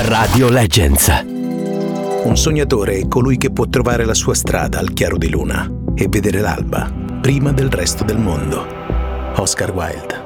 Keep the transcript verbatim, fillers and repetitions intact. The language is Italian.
Radio Legends. Un sognatore è colui che può trovare la sua strada al chiaro di luna e vedere l'alba prima del resto del mondo. Oscar Wilde.